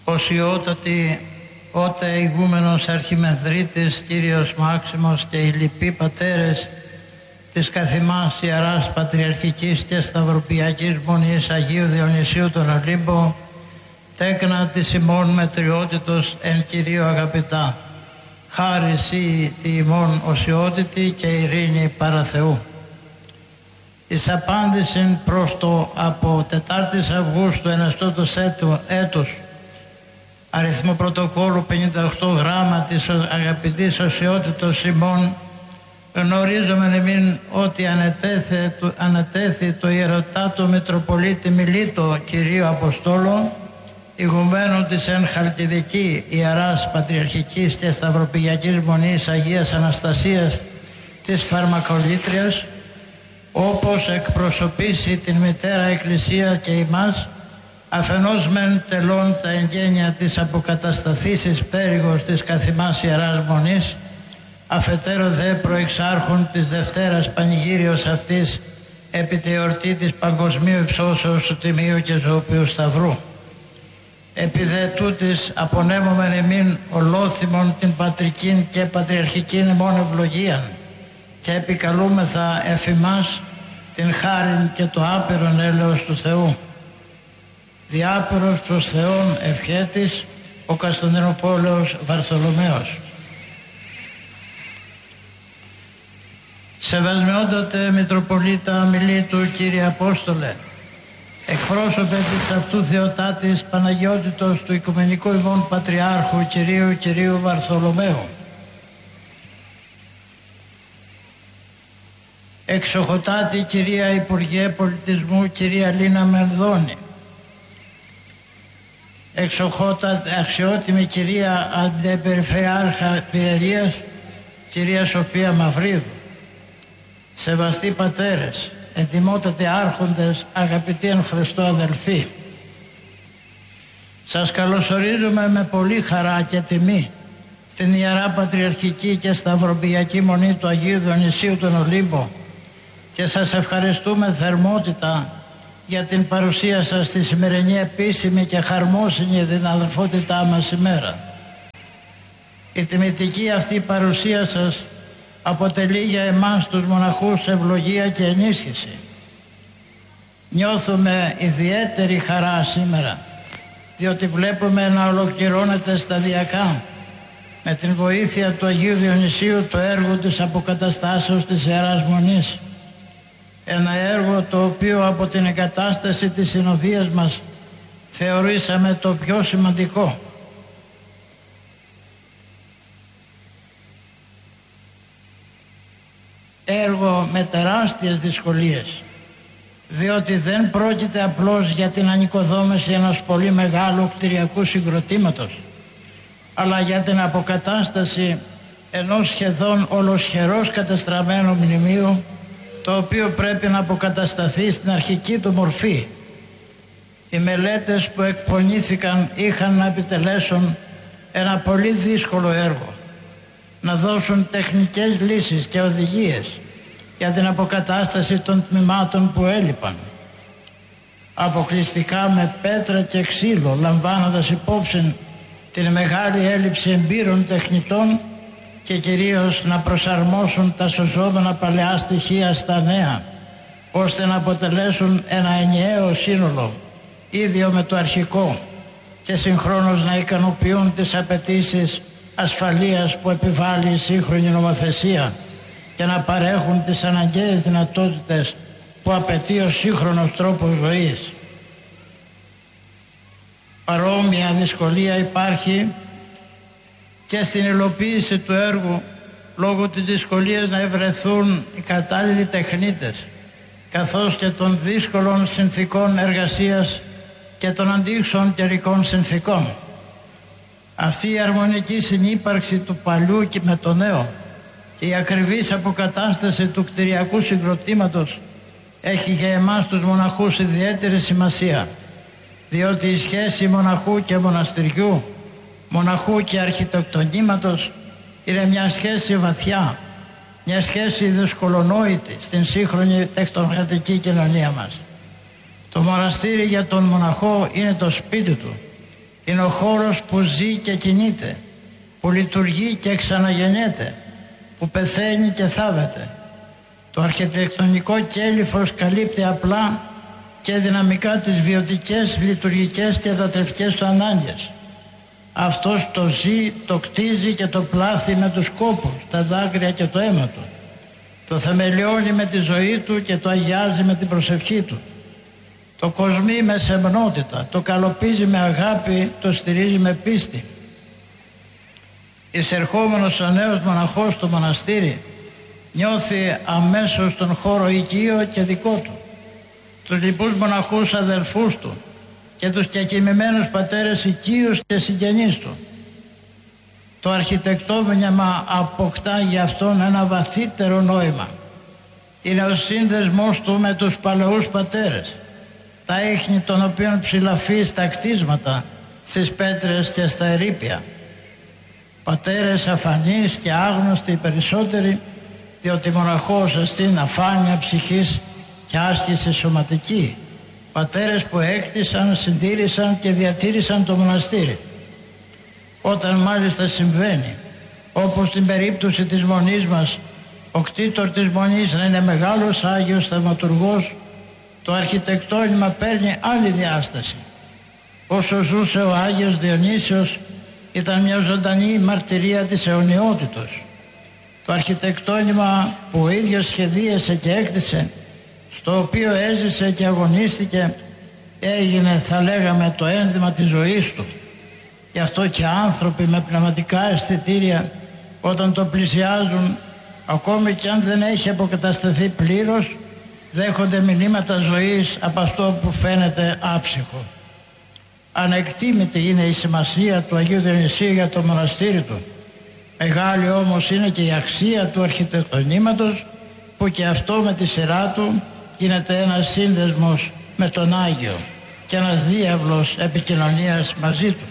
Οσιότατη ότε ηγούμενος Αρχιμανδρίτης Κύριος Μάξιμος και οι λοιποί πατέρες της καθημάς Ιεράς Πατριαρχικής και Σταυροπιακής Μονής Αγίου Διονυσίου τον Ολύμπο, τέκνα της ημών μετριότητος εν Κυρίω αγαπητά, χάρη σύ τη ημών οσιότητη και ειρήνη παρά Θεού. Εις απάντησιν προς το από 4 Αυγούστου ενεστώτος έτους αριθμό πρωτοκόλλου 58 γράμμα της αγαπητής οσιότητος ημών, γνωρίζομεν εμείς ότι ανετέθη το ιεροτάτο Μητροπολίτη Μιλήτο Κυρίου Αποστόλου, ηγουμένου της εν Χαλκιδική Ιεράς Πατριαρχικής και Σταυροπηγιακής Μονής Αγίας Αναστασίας της Φαρμακολήτριας, όπως εκπροσωπήσει την Μητέρα Εκκλησία και ημάς, αφενός μεν τελών τα εγγένεια της αποκατασταθήσης πτέρυγος της καθημάς Ιεράς Μονής, αφετέρου δε προεξάρχων της Δευτέρας Πανηγύριος αυτής επί τη εορτή της Παγκοσμίου Υψώσεως του Τιμίου και Ζωοποιού Σταυρού. Επί δε τούτης απονέμομεν εμήν ολόθυμον την πατρικήν και πατριαρχικήν ημών ευλογίαν και επικαλούμεθα εφημάς την χάριν και το άπειρον έλεος του Θεού. Διάπειρος προς Θεόν ευχέτης ο Κωνσταντινοπόλεως Βαρθολομαίος. Σεβασμιότατε Μητροπολίτα Μιλήτου Κύριε Απόστολε, εκπρόσωπε της αυτού Θεοτάτης Παναγιότητος του Οικουμενικού ημών Πατριάρχου Κυρίου Βαρθολομαίου, εξοχοτάτη Κυρία Υπουργέ Πολιτισμού Κυρία Λίνα Μενδώνη, εξοχότατη αξιότιμη Κυρία Αντεπεριφερειάρχα Πιερίας Κυρία Σοφία Μαυρίδου, σεβαστοί πατέρες, εντιμότατοι άρχοντες, αγαπητοί εν Χριστώ αδελφοί, σας καλωσορίζουμε με πολύ χαρά και τιμή στην Ιερά Πατριαρχική και Σταυροπηγιακή Μονή του Αγίου Διονυσίου τον Ολύμπο και σας ευχαριστούμε θερμότητα για την παρουσία σας στη σημερινή επίσημη και χαρμόσυνη δυναδελφότητά μας ημέρα. Η τιμητική αυτή παρουσία σας αποτελεί για εμάς τους μοναχούς ευλογία και ενίσχυση. Νιώθουμε ιδιαίτερη χαρά σήμερα, διότι βλέπουμε να ολοκληρώνεται σταδιακά με την βοήθεια του Αγίου Διονυσίου το έργο της αποκαταστάσεως της Ιεράς Μονής. Ένα έργο το οποίο από την εγκατάσταση της συνοδείας μας θεωρήσαμε το πιο σημαντικό. Έργο με τεράστιες δυσκολίες, διότι δεν πρόκειται απλώς για την ανοικοδόμηση ενός πολύ μεγάλου κτηριακού συγκροτήματος, αλλά για την αποκατάσταση ενός σχεδόν ολοσχερός κατεστραμμένου μνημείου, το οποίο πρέπει να αποκατασταθεί στην αρχική του μορφή. Οι μελέτες που εκπονήθηκαν είχαν να επιτελέσουν ένα πολύ δύσκολο έργο, να δώσουν τεχνικές λύσεις και οδηγίες για την αποκατάσταση των τμήματων που έλειπαν, αποκλειστικά με πέτρα και ξύλο, λαμβάνοντας υπόψη την μεγάλη έλλειψη εμπειρών τεχνητών και κυρίως να προσαρμόσουν τα σωζόμενα παλαιά στοιχεία στα νέα, ώστε να αποτελέσουν ένα ενιαίο σύνολο ίδιο με το αρχικό και συγχρόνως να ικανοποιούν τις απαιτήσεις ασφαλείας που επιβάλλει η σύγχρονη νομοθεσία και να παρέχουν τις αναγκαίες δυνατότητες που απαιτεί ο σύγχρονος τρόπος ζωής. Παρόμοια δυσκολία υπάρχει και στην υλοποίηση του έργου λόγω της δυσκολίας να ευρεθούν οι κατάλληλοι τεχνίτες, καθώς και των δύσκολων συνθήκων εργασίας και των αντίξωων καιρικών συνθήκων. Αυτή η αρμονική συνύπαρξη του παλιού και με το νέο και η ακριβής αποκατάσταση του κτηριακού συγκροτήματος έχει για εμάς τους μοναχούς ιδιαίτερη σημασία, διότι η σχέση μοναχού και μοναστηριού, μοναχού και αρχιτεκτονήματος είναι μια σχέση βαθιά, μια σχέση δυσκολονόητη στην σύγχρονη τεχνοκρατική κοινωνία μας. Το μοναστήρι για τον μοναχό είναι το σπίτι του, Είναι ο χώρος που ζει και κινείται, που λειτουργεί και ξαναγεννιέται, που πεθαίνει και θάβεται. Το αρχιτεκτονικό κέλυφος καλύπτει απλά και δυναμικά τις βιωτικές, λειτουργικές και δατρευτικές του ανάγκες. Αυτός το ζει, το κτίζει και το πλάθει με τους κόπους, τα δάκρυα και το αίμα του. Το θεμελιώνει με τη ζωή του και το αγιάζει με την προσευχή του. Το κοσμεί με σεμνότητα, το καλοπίζει με αγάπη, το στηρίζει με πίστη. Εισερχόμενος ο νέος μοναχός στο μοναστήρι νιώθει αμέσως τον χώρο οικείο και δικό του, τους λοιπούς μοναχούς αδελφούς του και τους κεκοιμημένους πατέρες οικείους και συγγενείς του. Το αρχιτεκτόνημα αποκτά για αυτόν ένα βαθύτερο νόημα. Είναι ο σύνδεσμός του με τους παλαιούς πατέρες, τα ίχνη των οποίων ψηλαφεί στα κτίσματα, στις πέτρες και στα ερείπια. Πατέρες αφανείς και άγνωστοι οι περισσότεροι, διότι μοναχός εστίν αφάνεια ψυχής και άσκηση σωματική. Πατέρες που έκτισαν, συντήρησαν και διατήρησαν το μοναστήρι. Όταν μάλιστα συμβαίνει, όπως στην περίπτωση της μονής μας, ο κτήτορ της μονής να είναι μεγάλος Άγιος Θαυματουργός, το αρχιτεκτόνημα παίρνει άλλη διάσταση. Όσο ζούσε ο Άγιος Διονύσιος, ήταν μια ζωντανή μαρτυρία της αιωνιότητος. Το αρχιτεκτόνημα που ο ίδιος σχεδίασε και έκτισε, στο οποίο έζησε και αγωνίστηκε, έγινε, θα λέγαμε, το ένδυμα της ζωής του. Γι' αυτό και άνθρωποι με πνευματικά αισθητήρια, όταν το πλησιάζουν, ακόμη και αν δεν έχει αποκατασταθεί πλήρως, δέχονται μηνύματα ζωής από αυτό που φαίνεται άψυχο. Ανεκτήμητη είναι η σημασία του Αγίου Διονυσίου για το μοναστήρι του. Μεγάλη όμως είναι και η αξία του αρχιτεκτονήματος, που και αυτό με τη σειρά του γίνεται ένας σύνδεσμος με τον Άγιο και ένας διάβλος επικοινωνίας μαζί του.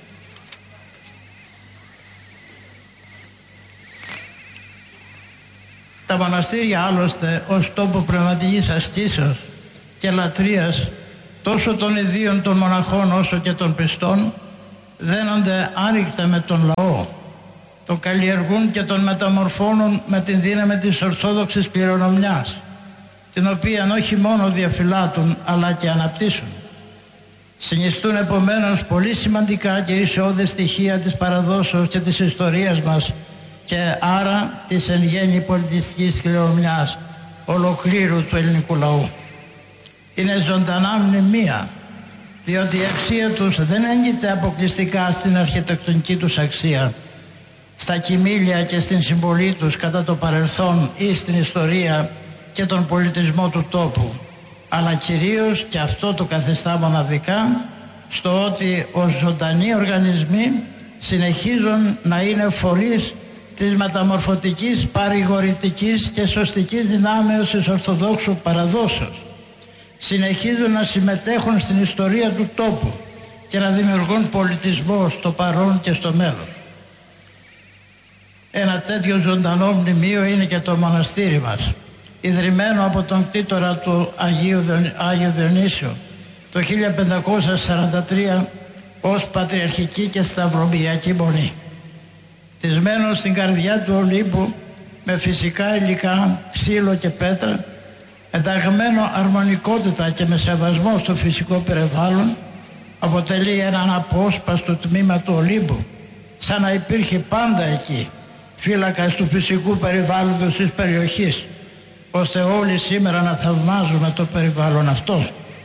Τα μοναστήρια άλλωστε ως τόπο πνευματικής ασκήσεως και λατρείας τόσο των ιδίων των μοναχών όσο και των πιστών δένονται άρρηκτα με τον λαό. Το καλλιεργούν και τον μεταμορφώνουν με την δύναμη της ορθόδοξης κληρονομιάς, την οποία όχι μόνο διαφυλάττουν αλλά και αναπτύσσουν. Συνιστούν επομένως πολύ σημαντικά και ισιώδη στοιχεία της παραδόσεως και της ιστορίας μας και άρα της εν γέννη πολιτιστικής κληρονομιάς ολοκλήρου του ελληνικού λαού. Είναι ζωντανά μνημεία, διότι η αξία τους δεν έγκυται αποκλειστικά στην αρχιτεκτονική τους αξία, στα κοιμήλια και στην συμβολή τους κατά το παρελθόν ή στην ιστορία και τον πολιτισμό του τόπου, αλλά κυρίως, και αυτό το καθιστά μοναδικά, στο ότι ως ζωντανοί οργανισμοί συνεχίζουν να είναι φορείς της μεταμορφωτικής, παρηγορητικής και σωστικής δυνάμεως της Ορθοδόξου παραδόσεως. Συνεχίζουν να συμμετέχουν στην ιστορία του τόπου και να δημιουργούν πολιτισμό στο παρόν και στο μέλλον. Ένα τέτοιο ζωντανό μνημείο είναι και το μοναστήρι μας, ιδρυμένο από τον κτήτορα του Άγιο Διονύσιο το 1543 ως πατριαρχική και σταυροπιακή μονή. Τισμένο στην καρδιά του Ολύμπου με φυσικά υλικά, ξύλο και πέτρα, ενταγμένο αρμονικότητα και με σεβασμό στο φυσικό περιβάλλον, αποτελεί έναν απόσπαστο τμήμα του Ολύμπου, σαν να υπήρχε πάντα εκεί φύλακας του φυσικού περιβάλλοντος της περιοχής, ώστε όλοι σήμερα να θαυμάζουμε το περιβάλλον αυτό.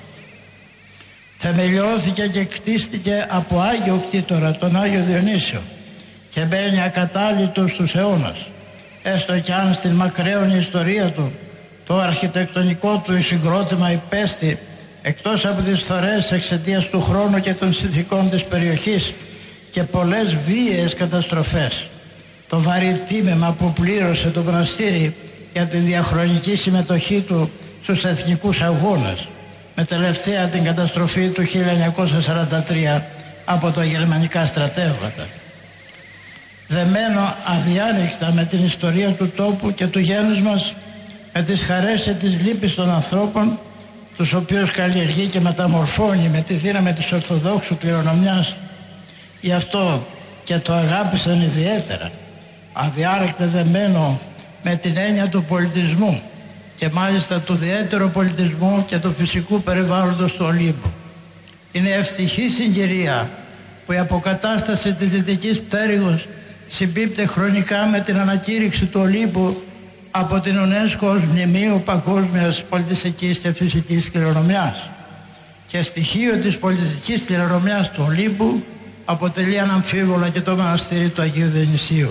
Θεμελιώθηκε και κτίστηκε από Άγιο κτήτορα, τον Άγιο Διονύσιο, και μπαίνει ακατάλητο στους αιώνας, έστω κι αν στην μακραίωνη ιστορία του το αρχιτεκτονικό του συγκρότημα υπέστη, εκτός από τις φθορές εξαιτίας του χρόνου και των συνθηκών της περιοχής, και πολλές βίαιες καταστροφές, το βαρύ τίμημα που πλήρωσε το μοναστήρι για την διαχρονική συμμετοχή του στους εθνικούς αγώνες, με τελευταία την καταστροφή του 1943 από τα γερμανικά στρατεύματα. Δεμένο αδιάνεκτα με την ιστορία του τόπου και του γένους μας, με τις χαρές και τις λύπεις των ανθρώπων, τους οποίους καλλιεργεί και μεταμορφώνει με τη δύναμη της Ορθοδόξου κληρονομιάς, Γι' αυτό και το αγάπησαν ιδιαίτερα, αδιάρρηκτα δεμένο με την έννοια του πολιτισμού και μάλιστα του ιδιαίτερου πολιτισμού και του φυσικού περιβάλλοντος του Ολύμπου. Είναι ευτυχή συγκυρία που η αποκατάσταση της Δυτικής Πτέρυγος συμπίπτει χρονικά με την ανακήρυξη του Ολύμπου από την UNESCO ως μνημείο παγκόσμιας πολιτιστικής και φυσικής κληρονομιάς. Και στοιχείο της πολιτιστικής κληρονομιάς του Ολύμπου αποτελεί αναμφίβολα και το μοναστήρι του Αγίου Διονυσίου.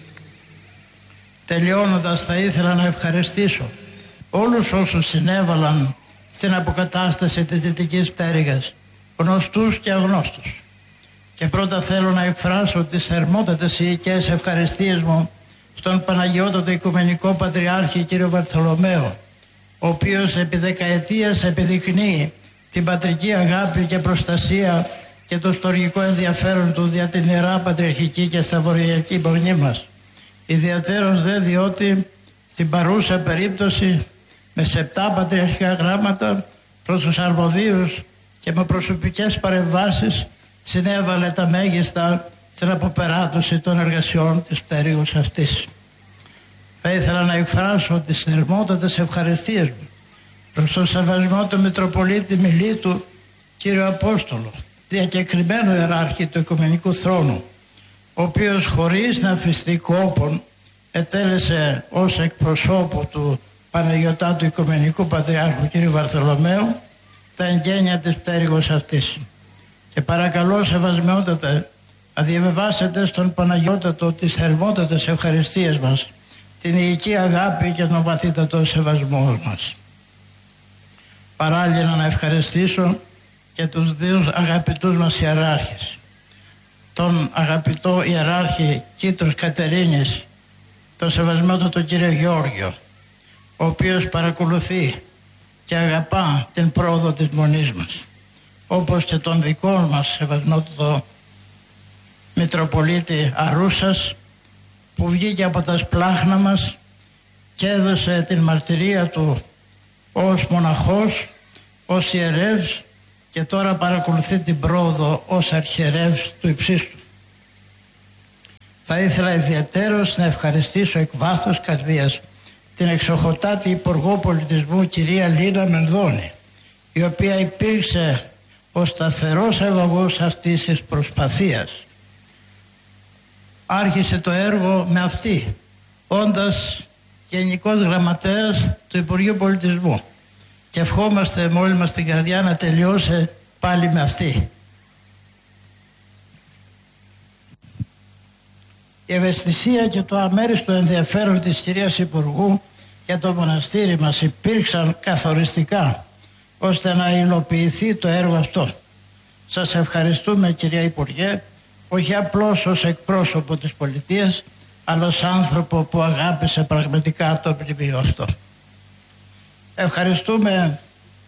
Τελειώνοντας, θα ήθελα να ευχαριστήσω όλους όσους συνέβαλαν στην αποκατάσταση της Δυτικής Πτέρυγας, γνωστούς και αγνώστους. Και πρώτα θέλω να εκφράσω τις θερμότατες ιικές ευχαριστίες μου στον Παναγιώτατο Οικουμενικό Πατριάρχη κ. Βαρθολομαίο, ο οποίος επί δεκαετίες επιδεικνύει την πατρική αγάπη και προστασία και το στοργικό ενδιαφέρον του για την Ιερά Πατριαρχική και Σταυρογειακή Μονή μας. Ιδιαίτερος δε διότι στην παρούσα περίπτωση με 7 πατριαρχικά γράμματα προς τους αρμοδίους και με προσωπικές παρεμβάσεις συνέβαλε τα μέγιστα στην αποπεράτωση των εργασιών της πτέρυγος αυτής. Θα ήθελα να εκφράσω τις θερμότατες ευχαριστίες μου προς τον σεβασμό του Μητροπολίτη Μιλήτου κύριο Απόστολο, διακεκριμένο ιεράρχη του Οικουμενικού Θρόνου, ο οποίος χωρίς να αφιστεί κόπον ετέλεσε ως εκπροσώπου του Παναγιωτάτου Οικουμενικού Πατριάρχου κ. Βαρθολομαίου τα εγγένεια της πτέρυγος αυτής. Και παρακαλώ σεβασμιότατε να διαβεβάσετε στον Παναγιώτατο τις θερμότατες ευχαριστίες μας, την υγική αγάπη και τον βαθύτατο σεβασμό μας. Παράλληλα να ευχαριστήσω και τους δύο αγαπητούς μας ιεράρχες, τον αγαπητό ιεράρχη Κήτρος Κατερίνης, τον σεβασμιότατο κύριο Γεώργιο, ο οποίος παρακολουθεί και αγαπά την πρόοδο της Μονής μας, όπως και τον δικό μας σεβασμιότατο Μητροπολίτη Αρούσας, που βγήκε από τα σπλάχνα μας και έδωσε την μαρτυρία του ως μοναχός, ως ιερεύς και τώρα παρακολουθεί την πρόοδο ως αρχιερεύς του Υψίστου. Θα ήθελα ιδιαίτερως να ευχαριστήσω εκ βάθους καρδίας την εξοχοτάτη Υπουργό Πολιτισμού κυρία Λίνα Μενδώνη, η οποία υπήρξε ο σταθερός αγωγός αυτής της προσπαθίας. Άρχισε το έργο με αυτή, όντας Γενικός Γραμματέας του Υπουργείου Πολιτισμού, και ευχόμαστε με όλη μας την καρδιά να τελειώσει πάλι με αυτή. Η ευαισθησία και το αμέριστο ενδιαφέρον της κυρίας Υπουργού για το μοναστήρι μας υπήρξαν καθοριστικά ώστε να υλοποιηθεί το έργο αυτό. Σας ευχαριστούμε κυρία Υπουργέ, όχι απλώς ως εκπρόσωπο της πολιτείας, αλλά ως άνθρωπο που αγάπησε πραγματικά το πλημμύριο αυτό. Ευχαριστούμε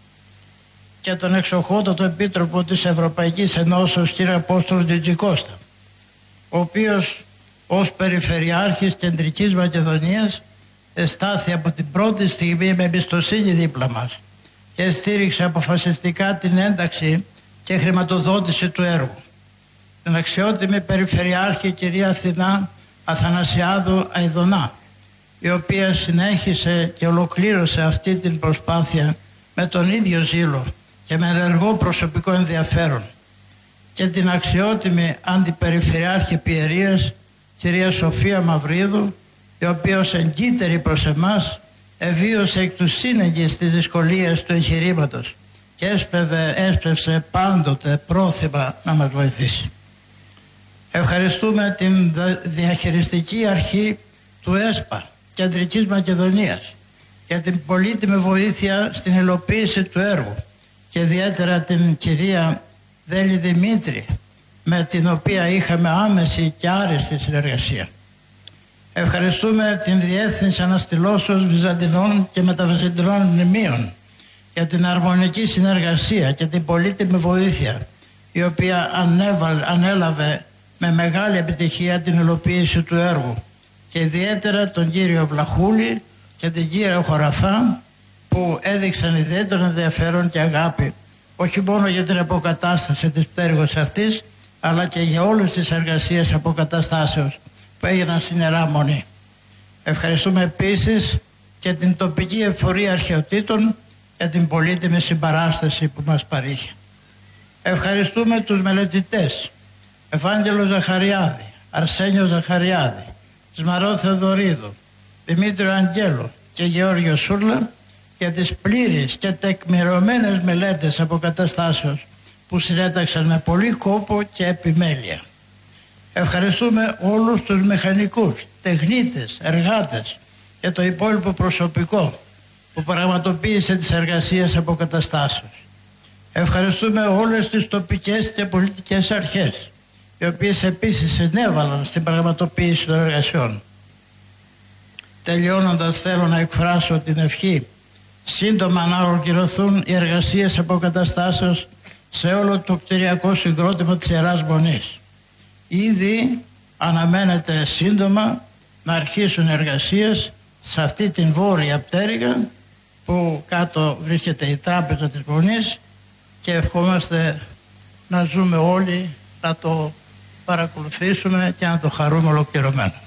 και τον εξοχότατο Επίτροπο της Ευρωπαϊκής Ενώσεως κ. Απόστολο Τζιτζικώστα, ο οποίος ως Περιφερειάρχης Κεντρικής Μακεδονίας εστάθη από την πρώτη στιγμή με εμπιστοσύνη δίπλα μας και στήριξε αποφασιστικά την ένταξη και χρηματοδότηση του έργου. Την αξιότιμη Περιφερειάρχη κυρία Αθηνά Αθανασιάδου Αηδονά, η οποία συνέχισε και ολοκλήρωσε αυτή την προσπάθεια με τον ίδιο ζήλο και με ενεργό προσωπικό ενδιαφέρον, και την αξιότιμη Αντιπεριφερειάρχη Πιερίας κυρία Σοφία Μαυρίδου, η οποία ως εγκύτερη προς εμάς εβίωσε εκ του σύνεγγυς τις δυσκολίες του εγχειρήματος και έσπευσε πάντοτε πρόθυμα να μας βοηθήσει. Ευχαριστούμε την διαχειριστική αρχή του ΕΣΠΑ Κεντρικής Μακεδονίας για την πολύτιμη βοήθεια στην υλοποίηση του έργου και ιδιαίτερα την κυρία Δέλη Δημήτρη, με την οποία είχαμε άμεση και άριστη συνεργασία. Ευχαριστούμε την Διεύθυνση Αναστηλώσεως Βυζαντινών και Μεταβυζαντινών Μνημείων για την αρμονική συνεργασία και την πολύτιμη βοήθεια, η οποία ανέλαβε με μεγάλη επιτυχία την υλοποίηση του έργου, και ιδιαίτερα τον κύριο Βλαχούλη και την κύριο Χωραφά, που έδειξαν ιδιαίτερο ενδιαφέρον και αγάπη όχι μόνο για την αποκατάσταση της πτέρυγος αυτής, αλλά και για όλες τις εργασίες αποκαταστάσεως που έγιναν στην Ιερά Μονή. Ευχαριστούμε επίσης και την τοπική εφορία αρχαιοτήτων για την πολύτιμη συμπαράσταση που μας παρήχε. Ευχαριστούμε τους μελετητές Ευάγγελο Ζαχαριάδη, Αρσένιο Ζαχαριάδη, Σμαρό Θεοδωρίδου, Δημήτριο Αγγέλο και Γεώργιο Σούρλα για τις πλήρεις και τεκμηρωμένες μελέτες αποκαταστάσεως που συνέταξαν με πολύ κόπο και επιμέλεια. Ευχαριστούμε όλους τους μηχανικούς, τεχνίτες, εργάτες και το υπόλοιπο προσωπικό που πραγματοποίησε τις εργασίες αποκαταστάσεως. Ευχαριστούμε όλες τις τοπικές και πολιτικές αρχές, οι οποίες επίσης συνέβαλαν στην πραγματοποίηση των εργασιών. Τελειώνοντας, θέλω να εκφράσω την ευχή σύντομα να ολοκληρωθούν οι εργασίες αποκαταστάσεως σε όλο το κτηριακό συγκρότημα της Ιεράς Μονής. Ήδη αναμένεται σύντομα να αρχίσουν εργασίες σε αυτή την βόρεια πτέρυγα που κάτω βρίσκεται η τράπεζα της Μονής και ευχόμαστε να ζούμε όλοι να το παρακολουθήσουμε και να το χαρούμε ολοκληρωμένο.